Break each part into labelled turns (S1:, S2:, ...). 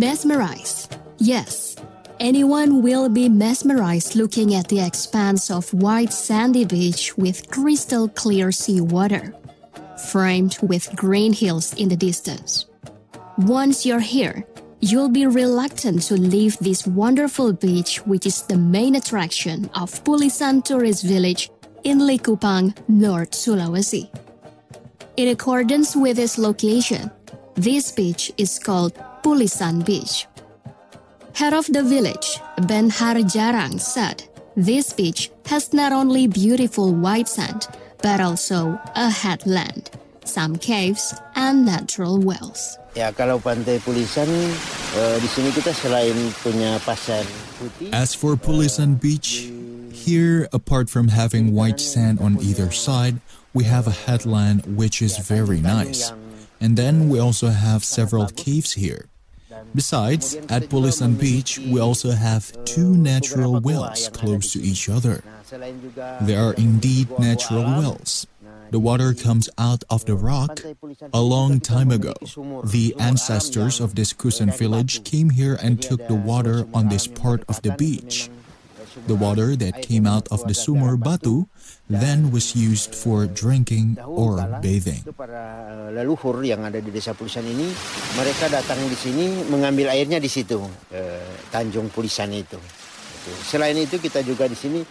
S1: Mesmerized. Yes, anyone will be mesmerized looking at the expanse of white sandy beach with crystal clear seawater, framed with green hills in the distance. Once you're here, you'll be reluctant to leave this wonderful beach, which is the main attraction of Pulisan Tourist Village in Likupang, North Sulawesi. In accordance with its location, this beach is called Pulisan Beach. Head of the village, Ben Harjarang, said this beach has not only beautiful white sand, but also a headland, some caves, and natural wells.
S2: Ya, kalau Pantai Pulisan, di sini kita selain punya pasir putih.
S3: As for Pulisan Beach, here, apart from having white sand on either side, we have a headland which is very nice. And then we also have several caves here. Besides, at Pulisan Beach, we also have two natural wells close to each other. They are indeed natural wells. The water comes out of the rock. A long time ago, the ancestors of this Kusan village came here and took the water on this part of the beach. The water that came out of the sumur batu then was used for drinking or bathing.
S2: Para leluhur yang ada di Desa Pulisan ini, mereka datang di sini mengambil airnya di situ, Tanjung Pulisan itu. Selain itu kita juga di sini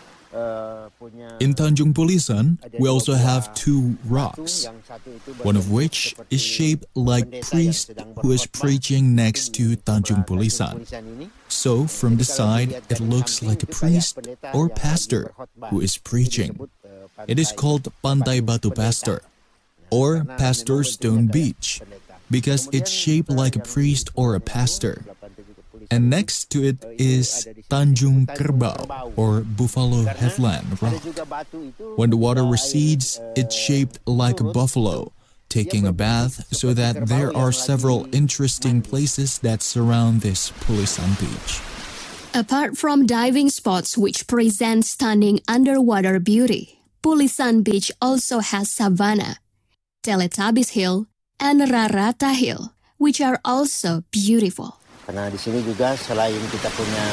S3: in Tanjung Pulisan, we also have two rocks, one of which is shaped like priest who is preaching next to Tanjung Pulisan. So from the side, it looks like a priest or pastor who is preaching. It is called Pantai Batu Pastor or Pastor Stone Beach because it's shaped like a priest or a pastor. And next to it is Tanjung Kerbau, or Buffalo Headland Rock. When the water recedes, it's shaped like a buffalo, taking a bath, so that there are several interesting places that surround this Pulisan Beach.
S1: Apart from diving spots which present stunning underwater beauty, Pulisan Beach also has savanna, Teletubbies Hill, and Rarata Hill, which are also beautiful.
S2: Karena di sini juga selain kita punya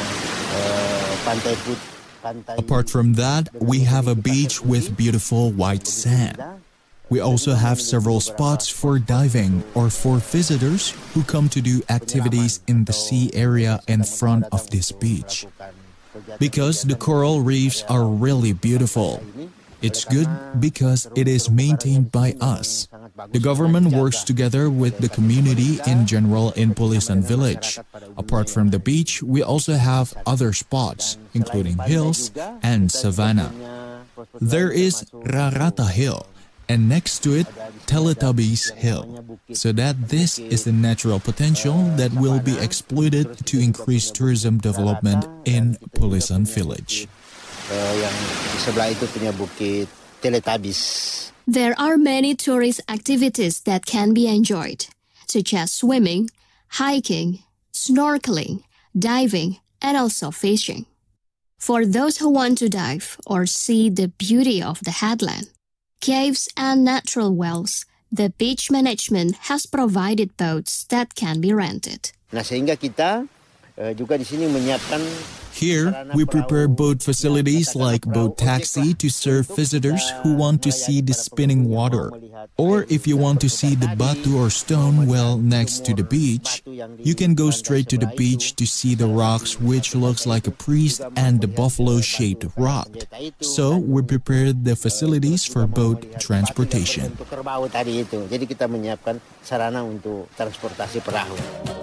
S2: pantai.
S3: Apart from that, we have a beach with beautiful white sand. We also have several spots for diving or for visitors who come to do activities in the sea area in front of this beach. Because the coral reefs are really beautiful. It's good because it is maintained by us. The government works together with the community in general in Pulisan village. Apart from the beach, we also have other spots, including hills and savanna. There is Rarata Hill, and next to it, Teletubbies Hill. So that this is the natural potential that will be exploited to increase tourism development in Pulisan village.
S2: Yang di sebelah itu punya bukit Teletubbies.
S1: There are many tourist activities that can be enjoyed, such as swimming, hiking, snorkeling, diving, and also fishing. For those who want to dive or see the beauty of the headland, caves, and natural wells, the beach management has provided boats that can be rented.
S2: Nah, sehingga kita juga di sini menyiapkan.
S3: Here, we prepare boat facilities like boat taxi to serve visitors who want to see the spinning water. Or if you want to see the batu or stone well next to the beach, you can go straight to the beach to see the rocks which looks like a priest and the buffalo-shaped rock. So, we prepared the facilities for boat transportation.
S2: Jadi kita menyiapkan sarana untuk transportasi perahu.